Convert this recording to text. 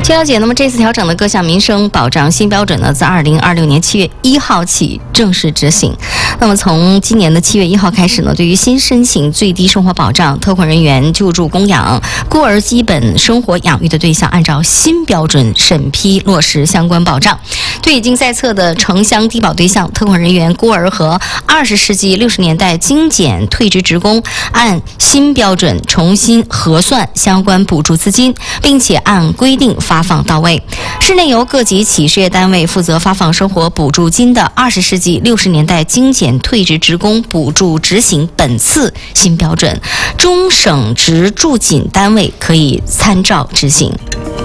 据了解，那么这次调整的各项民生保障新标准呢，自2026年7月1号起正式执行。那么从今年的7月1号开始呢，对于新申请最低生活保障、特困人员救助供养、孤儿基本生活养育的对象，按照新标准审批落实相关保障。对已经在册的城乡低保对象、特困人员、孤儿和20世纪60年代精简退职职工，按新标准重新核算相关补助资金，并且按规定发放到位。市内由各级企事业单位负责发放生活补助金的20世纪60年代精简退职职工补助执行本次新标准，中省直驻锦单位可以参照执行。